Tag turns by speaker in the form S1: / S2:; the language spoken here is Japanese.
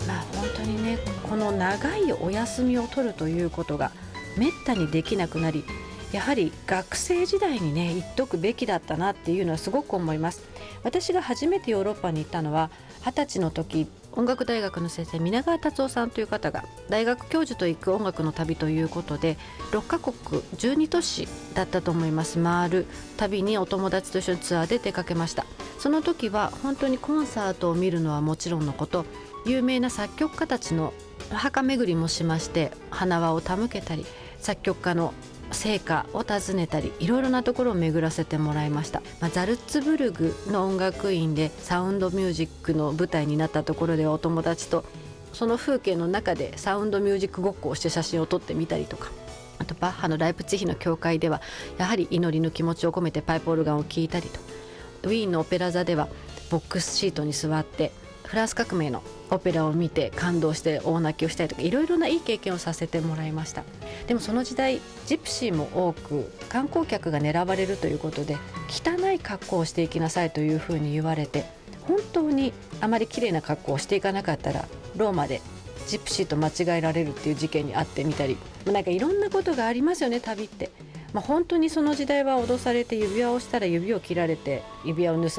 S1: 本当にね、この長いお休みを取るということがめったにできなくなり、やはり学生時代にね言っとくべきだったなっていうのはすごく思います。私が初めてヨーロッパに行ったのは20歳の時、音楽大学の先生皆川達夫さんという方が大学教授と行く音楽の旅ということで6カ国12都市だったと思います、回る旅にお友達と一緒にツアーで出かけました。その時は本当にコンサートを見るのはもちろんのこと、有名な作曲家たちのお墓巡りもしまして、花輪を手向けたり作曲家の成果を訪ねたり、いろいろなところを巡らせてもらいました。ザルツブルグの音楽院でサウンドミュージックの舞台になったところでお友達とその風景の中でサウンドミュージックごっこをして写真を撮ってみたりとか、あとバッハのライプツィヒの教会ではやはり祈りの気持ちを込めてパイプオルガンを聴いたりと、ウィーンのオペラ座ではボックスシートに座ってフランス革命のオペラを見て感動して大泣きをしたりとか、いろいろないい経験をさせてもらいました。でもその時代ジプシーも多く観光客が狙われるということで、汚い格好をしていきなさいというふうに言われて、本当にあまり綺麗な格好をしていかなかったらローマでジプシーと間違えられるっていう事件に遭ってみたり、なんかいろんなことがありますよね、旅って。本当にその時代は脅されて指輪をしたら指を切られて指輪を盗